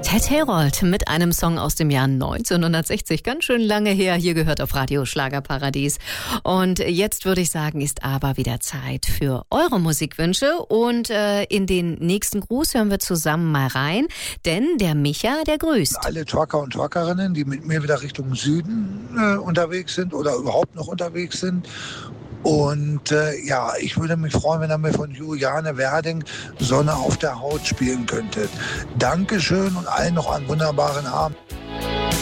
Ted Herold mit einem Song aus dem Jahr 1960, ganz schön lange her, hier gehört auf Radio Schlagerparadies. Und jetzt würde ich sagen, ist aber wieder Zeit für eure Musikwünsche und in den nächsten Gruß hören wir zusammen mal rein, denn der Micha, der grüßt. Alle Trucker und Truckerinnen, die mit mir wieder Richtung Süden unterwegs sind oder überhaupt noch unterwegs sind. Und ich würde mich freuen, wenn ihr mir von Juliane Werding Sonne auf der Haut spielen könntet. Dankeschön und allen noch einen wunderbaren Abend.